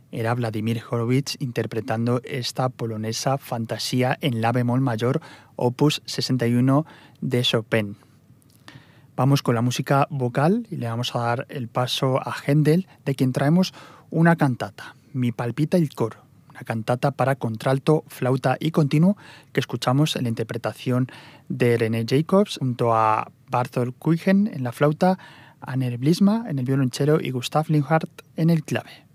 Era Vladimir Horowitz interpretando esta polonesa Fantasía en la bemol mayor, opus 61 de Chopin. Vamos con la música vocal y le vamos a dar el paso a Händel, de quien traemos una cantata, Mi palpita il coro, una cantata para contralto, flauta y continuo que escuchamos en la interpretación de René Jacobs junto a Barthold Kuijen en la flauta, Anne Blisma en el violonchelo y Gustav Linhardt en el clave.